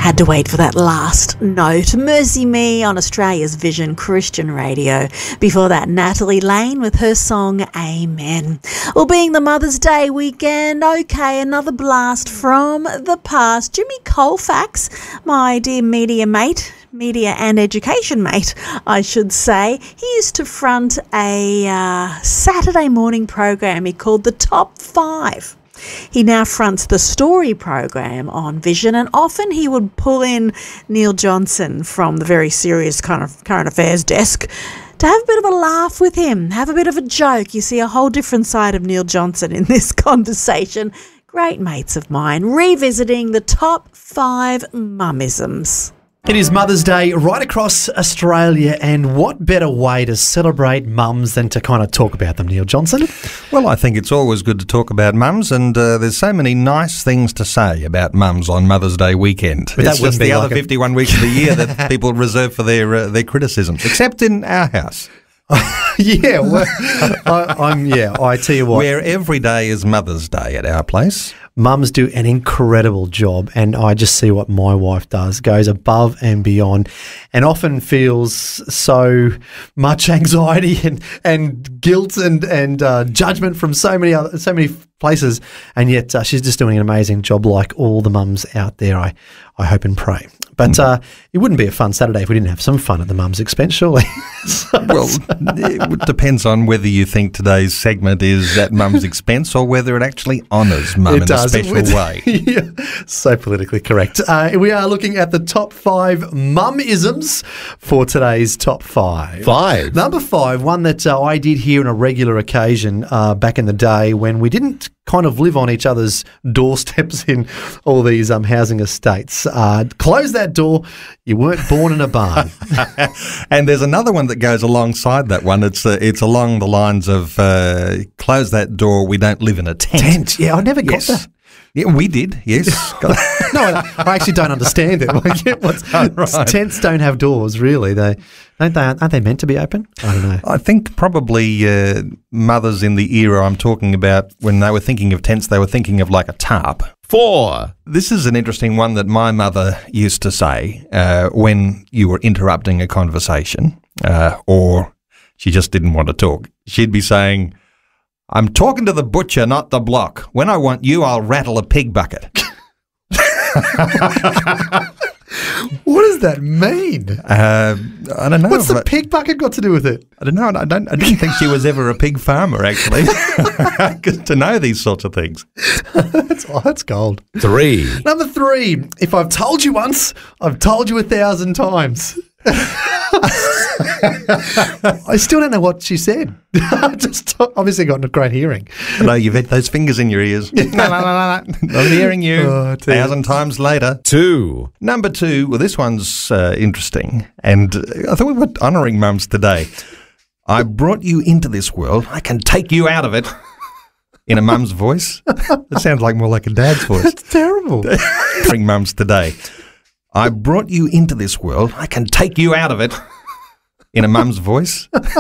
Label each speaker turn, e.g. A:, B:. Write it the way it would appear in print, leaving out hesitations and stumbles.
A: Had to wait for that last note. Mercy Me on Australia's Vision Christian Radio. Before that, Natalie Lane with her song Amen. Well, being the Mother's Day weekend, okay, another blast from the past. Jimmy Colfax, my dear media and education mate, I should say. He used to front a Saturday morning program he called The Top 5. He now fronts the story program on Vision, and often he would pull in Neil Johnson from the very serious kind of current affairs desk to have a bit of a laugh with him, have a bit of a joke. You see a whole different side of Neil Johnson in this conversation. Great mates of mine, revisiting the top 5 mummisms.
B: It is Mother's Day right across Australia, and what better way to celebrate mums than to kind of talk about them, Neil Johnson?
C: Well, I think it's always good to talk about mums, and there's so many nice things to say about mums on Mother's Day weekend.
B: But
C: it's just the other 51 weeks of the year that people reserve for their criticisms, except in our house.
B: Yeah, well, I tell you what.
C: Where every day is Mother's Day at our place.
B: Mums do an incredible job, and I just see what my wife does, goes above and beyond, and often feels so much anxiety and guilt and judgment from so many places, and yet she's just doing an amazing job, like all the mums out there, I hope and pray. But it wouldn't be a fun Saturday if we didn't have some fun at the mum's expense, surely.
C: Well, it depends on whether you think today's segment is at mum's expense or whether it actually honours mum in a special way.
B: Yeah, so politically correct. We are looking at the top 5 mum-isms for today's top 5. Number 5, one that I did hear on a regular occasion back in the day when we didn't kind of live on each other's doorsteps in all these housing estates. Close that door, you weren't born in a barn.
C: And there's another one that goes alongside that one. It's along the lines of close that door, we don't live in a tent.
B: Yeah, I never got that.
C: Yeah, we did, yes.
B: No, I actually don't understand it. Right. Tents don't have doors, really. Aren't they meant to be open? I don't know.
C: I think probably mothers in the era I'm talking about, when they were thinking of tents, they were thinking of like a tarp.
D: 4.
C: This is an interesting one that my mother used to say when you were interrupting a conversation or she just didn't want to talk. She'd be saying, I'm talking to the butcher, not the block. When I want you, I'll rattle a pig bucket.
B: What does that mean?
C: I don't know.
B: What's the pig bucket got to do with it?
C: I don't know. I didn't think she was ever a pig farmer, actually, to know these sorts of things.
B: That's gold.
D: 3.
B: Number 3. If I've told you once, I've told you 1,000 times. I still don't know what she said. Just obviously got a great hearing.
C: No, you've had those fingers in your ears. No. I'm hearing you 1,000 times later.
D: 2.
C: Number 2. Well, this one's interesting, and I thought we were honouring mums today. I brought you into this world. I can take you out of it. In a mum's voice. It sounds like more like a dad's voice.
B: That's terrible.
C: Honouring mums today. I brought you into this world. I can take you out of it. In a mum's voice.